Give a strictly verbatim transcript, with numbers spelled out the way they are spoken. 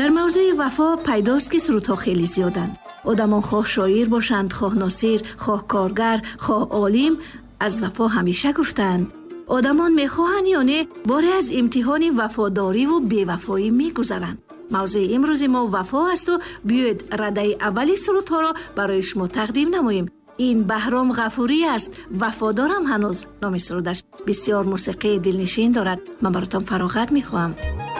در موضوع وفا پیداست که سرودها خیلی زیادند. آدمان خواه شاعر باشند، خواه ناصر، خواه کارگر، خواه عالم، از وفا همیشه گفتند. آدمان میخواهند یا نه باره از امتحان وفاداری و بی‌وفایی میگذرند. موضوع امروز ما وفا است و بیایید رده اولی سرودها را برای شما تقدیم نماییم. این بهرام غفوری است. وفادارم هنوز نام سرودش بسیار موسیقی دلنشین دارد. من براتون فراغت میخواهم.